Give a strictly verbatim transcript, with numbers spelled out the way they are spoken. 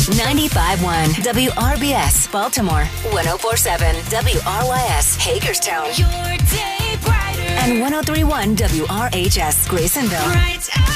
ninety-five point one W R B S, Baltimore. one oh four point seven W R Y S, Hagerstown. Your day brighter. And one oh three point one W R H S, Graysonville. Bright